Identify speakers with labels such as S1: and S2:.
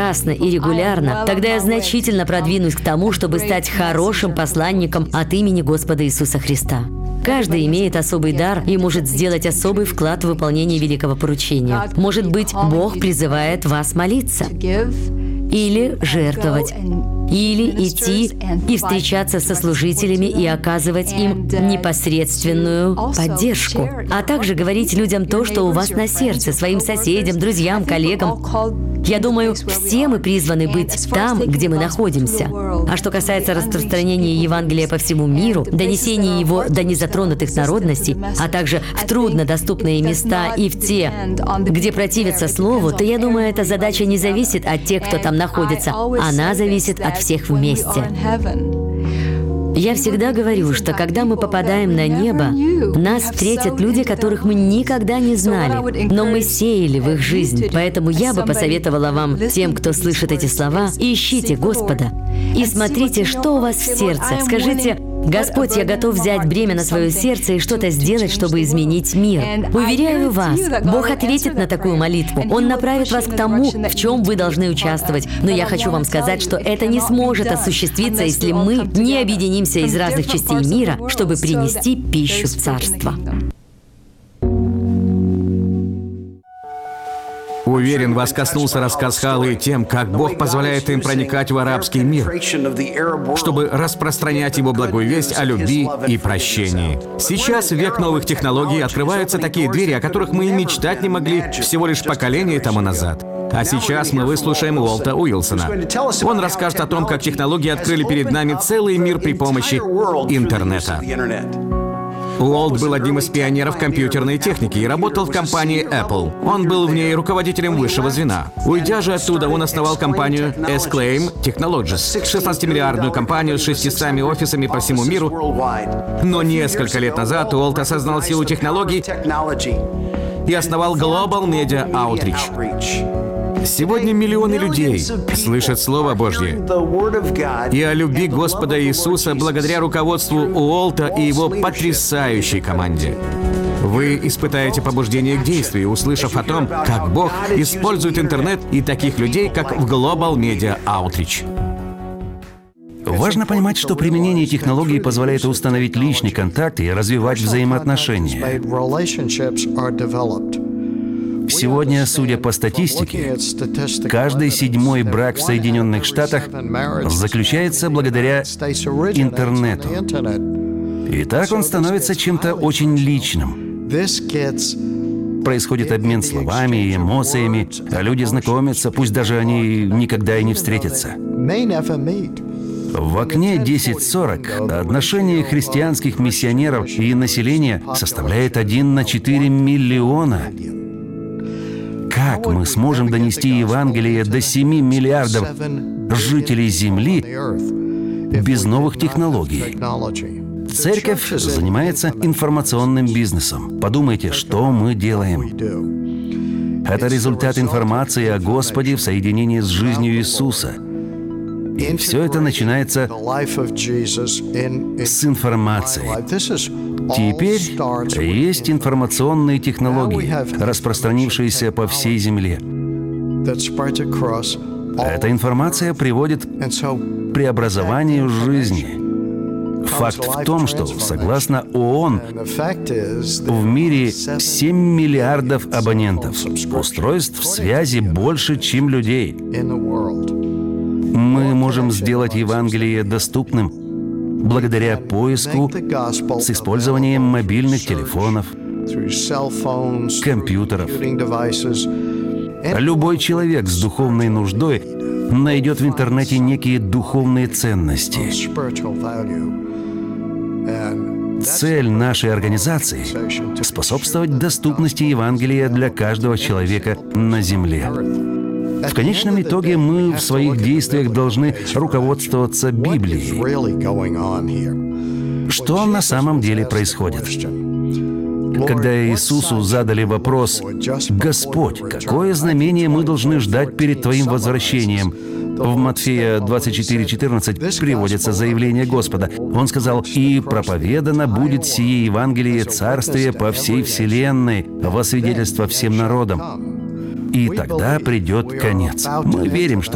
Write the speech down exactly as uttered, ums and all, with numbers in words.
S1: страстно и регулярно, тогда я значительно продвинусь к тому, чтобы стать хорошим посланником от имени Господа Иисуса Христа. Каждый имеет особый дар и может сделать особый вклад в выполнение великого поручения. Может быть, Бог призывает вас молиться, или жертвовать, или идти и встречаться со служителями и оказывать им непосредственную поддержку, а также говорить людям то, что у вас на сердце, своим соседям, друзьям, коллегам. Я думаю, все мы призваны быть там, где мы находимся. А что касается распространения Евангелия по всему миру, донесения его до незатронутых народностей, а также в труднодоступные места и в те, где противятся Слову, то я думаю, эта задача не зависит от тех, кто там находится. Она зависит от всех вместе. Я всегда говорю, что когда мы попадаем на небо, нас встретят люди, которых мы никогда не знали, но мы сеяли в их жизнь. Поэтому я бы посоветовала вам, тем, кто слышит эти слова, ищите Господа и смотрите, что у вас в сердце. Скажите: «Господь, я готов взять бремя на свое сердце и что-то сделать, чтобы изменить мир». Уверяю вас, Бог ответит на такую молитву. Он направит вас к тому, в чем вы должны участвовать. Но я хочу вам сказать, что это не сможет осуществиться, если мы не объединимся из разных частей мира, чтобы принести пищу в Царство.
S2: Уверен, вас коснулся рассказ Халы тем, как Бог позволяет им проникать в арабский мир, чтобы распространять Его благую весть о любви и прощении. Сейчас, в век новых технологий, открываются такие двери, о которых мы и мечтать не могли всего лишь поколение тому назад. А сейчас мы выслушаем Уолта Уилсона. Он расскажет о том, как технологии открыли перед нами целый мир при помощи интернета. Уолт был одним из пионеров компьютерной техники и работал в компании Apple. Он был в ней руководителем высшего звена. Уйдя же оттуда, он основал компанию S-Claim Technologies, шестнадцатимиллиардную компанию с шестьюстами офисами по всему миру. Но несколько лет назад Уолт осознал силу технологий и основал Global Media Outreach. Сегодня миллионы людей слышат Слово Божье и о любви Господа Иисуса благодаря руководству Уолта и его потрясающей команде. Вы испытаете побуждение к действию, услышав о том, как Бог использует интернет и таких людей, как в Global Media Outreach.
S3: Важно понимать, что применение технологий позволяет установить личный контакт и развивать взаимоотношения. Сегодня, судя по статистике, каждый седьмой брак в Соединенных Штатах заключается благодаря интернету. И так он становится чем-то очень личным. Происходит обмен словами и эмоциями, а люди знакомятся, пусть даже они никогда и не встретятся. В окне десять сорок отношение христианских миссионеров и населения составляет один на четыре миллиона. Как мы сможем донести Евангелие до семи миллиардов жителей Земли без новых технологий? Церковь занимается информационным бизнесом. Подумайте, что мы делаем. Это результат информации о Господе в соединении с жизнью Иисуса. И все это начинается с информации. Теперь есть информационные технологии, распространившиеся по всей Земле. Эта информация приводит к преобразованию жизни. Факт в том, что, согласно ООН, в мире семь миллиардов абонентов, устройств связи больше, чем людей. Мы можем сделать Евангелие доступным благодаря поиску с использованием мобильных телефонов, компьютеров. Любой человек с духовной нуждой найдет в интернете некие духовные ценности. Цель нашей организации — способствовать доступности Евангелия для каждого человека на земле. В конечном итоге мы в своих действиях должны руководствоваться Библией. Что на самом деле происходит? Когда Иисусу задали вопрос: «Господь, какое знамение мы должны ждать перед Твоим возвращением?» В Матфея двадцать четыре четырнадцать приводится заявление Господа. Он сказал: «И проповедано будет сие Евангелие Царствия по всей вселенной во свидетельство всем народам. И тогда придет конец». Мы верим, что